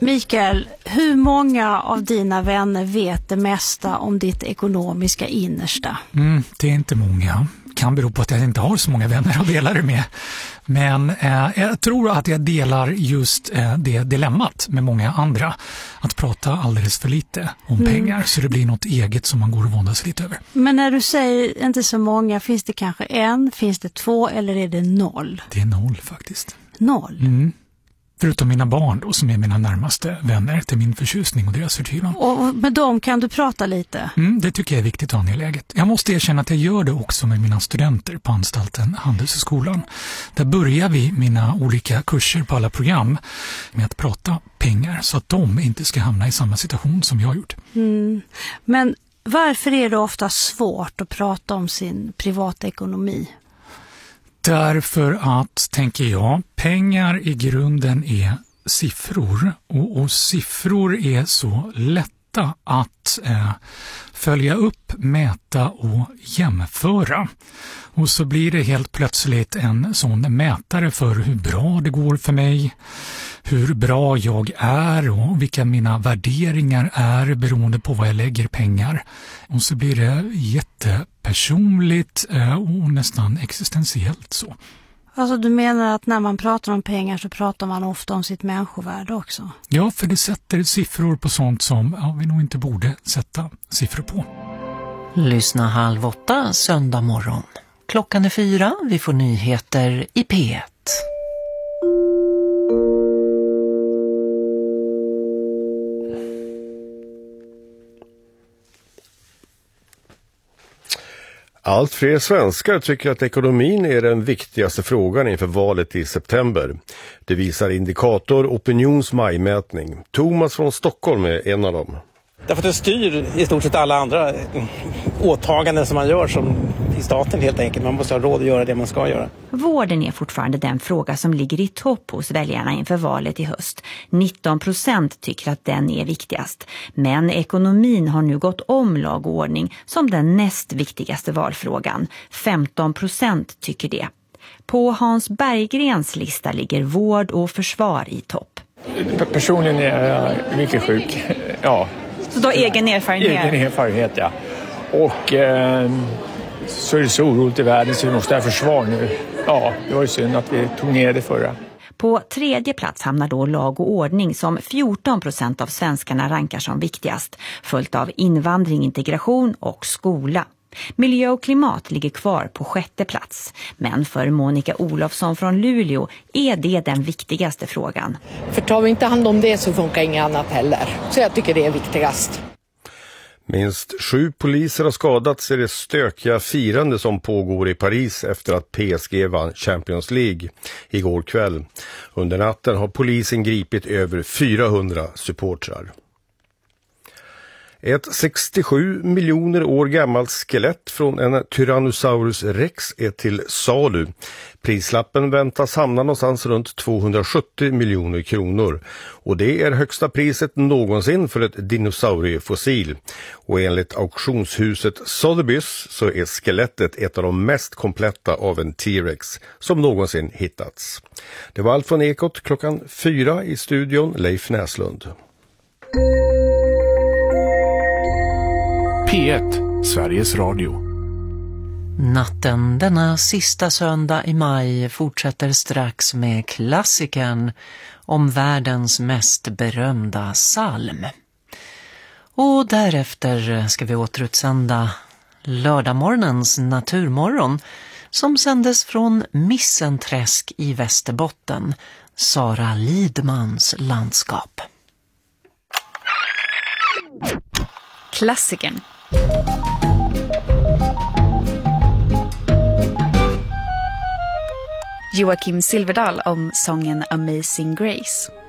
Mikael, hur många av dina vänner vet det mesta om ditt ekonomiska innersta? Det är inte många. Kan bero på att jag inte har så många vänner att dela det med. Men jag tror att jag delar just det dilemmat med många andra. Att prata alldeles för lite om pengar så det blir något eget som man går och våndas lite över. Men när du säger inte så många, finns det kanske en, finns det 2 eller är det 0? Det är 0 faktiskt. 0? Förutom mina barn då, som är mina närmaste vänner till min förtjusning och deras förtvivlan. Och med dem kan du prata lite? Det tycker jag är viktigt och angeläget. Jag måste erkänna att jag gör det också med mina studenter på anstalten Handelshögskolan. Där börjar vi mina olika kurser på alla program med att prata pengar så att de inte ska hamna i samma situation som jag har gjort. Men varför är det ofta svårt att prata om sin privata ekonomi? Därför att, tänker jag, pengar i grunden är siffror och siffror är så lätta att följa upp, mäta och jämföra. Och så blir det helt plötsligt en sån mätare för hur bra det går för mig, hur bra jag är och vilka mina värderingar är beroende på vad jag lägger pengar. Och så blir det jättepersonligt och nästan existentiellt så. Alltså du menar att när man pratar om pengar så pratar man ofta om sitt människovärde också? Ja, för det sätter siffror på sånt som vi nog inte borde sätta siffror på. Lyssna 7:30 söndag morgon. Klockan är 4, vi får nyheter i P1. Allt fler svenskar tycker att ekonomin är den viktigaste frågan inför valet i september. Det visar Indikator Opinions majmätning. Thomas från Stockholm är en av dem. Därför att det styr i stort sett alla andra åtaganden som man gör som i staten helt enkelt. Man måste ha råd att göra det man ska göra. Vården är fortfarande den fråga som ligger i topp hos väljarna inför valet i höst. 19% tycker att den är viktigast. Men ekonomin har nu gått om lag och ordning som den näst viktigaste valfrågan. 15% tycker det. På Hans Berggrens lista ligger vård och försvar i topp. Personligen är jag mycket sjuk, ja. Så du har egen erfarenhet? Egen erfarenhet, ja. Och så är det så oroligt i världen så vi måste ha försvar nu. Ja, det var ju synd att vi tog ner det förra. På 3:e plats hamnar då lag och ordning som 14% av svenskarna rankar som viktigast. Följt av invandring, integration och skola. Miljö och klimat ligger kvar på 6:e plats. Men för Monica Olofsson från Luleå är det den viktigaste frågan. För tar vi inte hand om det så funkar inget annat heller. Så jag tycker det är viktigast. Minst 7 poliser har skadats i det stökiga firande som pågår i Paris efter att PSG vann Champions League igår kväll. Under natten har polisen gripit över 400 supportrar. Ett 67 miljoner år gammalt skelett från en Tyrannosaurus rex är till salu. Prislappen väntas hamna någonstans runt 270 miljoner kronor. Och det är högsta priset någonsin för ett dinosauriefossil. Och enligt auktionshuset Sotheby's så är skelettet ett av de mest kompletta av en T-rex som någonsin hittats. Det var allt från Ekot klockan 4 i studion, Leif Näslund. P1, Sveriges Radio. Natten denna sista söndag i maj fortsätter strax med klassikern om världens mest berömda psalm. Och därefter ska vi återutsända lördagmorgonens naturmorgon som sändes från Missenträsk i Västerbotten, Sara Lidmans landskap. Klassikern. Joakim Silverdal om sången Amazing Grace.